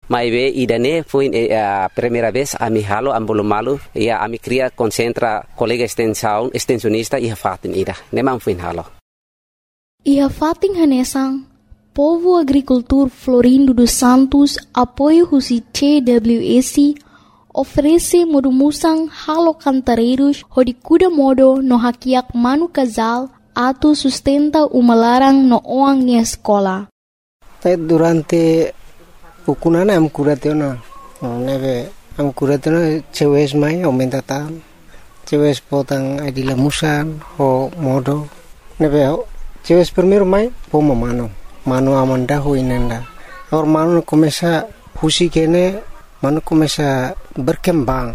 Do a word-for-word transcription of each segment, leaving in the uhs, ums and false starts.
Maibe idane foi a primeira vez a mi halo ambolo malu ia a mi cria concentra colega extension extensionista ia fatin ida nemam foi halo. Ia fatin hanesang Povo Agricultor Florindo dos Santos apoio husi C W S oferece modo musang halo cantareiros hodi kuda modo no hakiak manu casal atau sustenta uma larang no oang ni escola. Durante pukunana am kuratena neve am kuratena cewes mai aumenta tam cewes potang adila musan ho modo neve cewes primero mai pomo mano mano amanda ho inenda or mano começa husi kene mano começa berkembang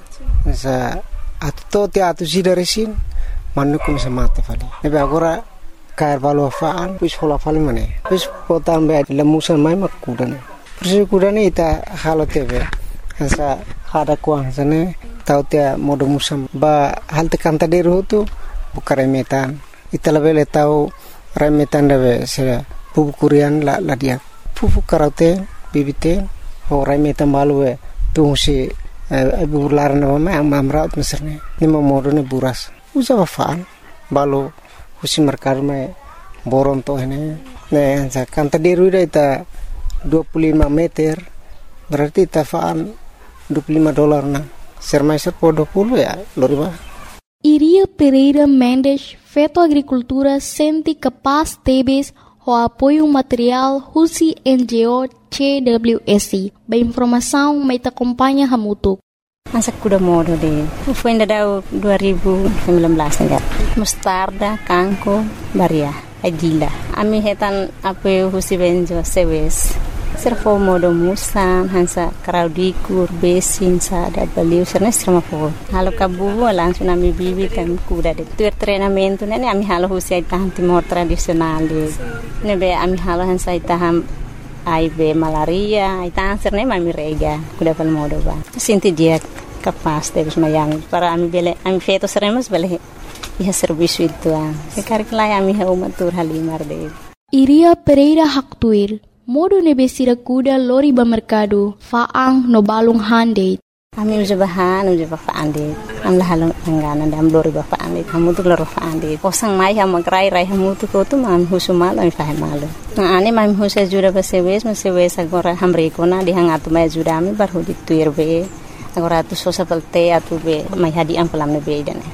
sa atto te atu sidaresin mano começa mate fali neve agora cair valo faan pus hola fali mane pus potang be adila musan mai makudana Persi kudane ita halo tebe hansa hada kuang sane tau tia modo musam ba halte kanta deru tu buka remetan ita labele tau remetan debe sera pupu kurian la la dia pupu karaute bibite ho remetan balue tu si ibu laran nama am amraut meserne ni modo ne buras usa faan balo husi merkar me boron to hene ne hansa kanta deru ita dua puluh lima meter berarti tafaan dua puluh lima dolar na sermaiser po dua puluh ya loriba. Iria Pereira Mendes Feto Agricultura senti capaz tebes ho apoio material husi N G O C W S ba informação mai ta acompanha hamutuk. Masak kuda modo de foi ainda dua ribu sembilan belas enggak mustarda kangko baria adila ami hetan apoio husi benjo sewes servo modo musan hansa kraudikur besin sa da baliu serna serma fo halo kabu langsung ami bibi kan kuda de tu treinamento ne ami halo husi tahan timor tradisional de ne be ami halo hansa taham ai be malaria ai tahan serna ami rega kuda pal modo ba sinti dia capaz de mayang para ami bele ami feto seremos bele ia serviço itu ah sekarang lai ami ha umatur halimar de Iria Pereira Haktuir modo nebesira kuda lori ba mercado faang no balung hande ami uja bahan uja ba faande am la halong angana dam lori ba faande kamu tu lori faande kosang mai ha magrai rai hamu tu ko tu mam husumal ami fahe malu na ane mam husa jura ba sewes ma sewes agora hamre kona di hangatu mai jura ami bar hudi tuir be agora tu sosa pelte atu be mai hadi am pelam be dane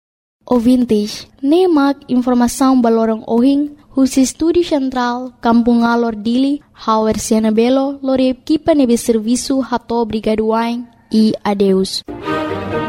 Ouvintes, nemak informação balorong ohing husi Estúdio Central, Kampung Alor Dili, Hauer Siana Belo, lore equipa nebe serviço hato brigaduain e adeus.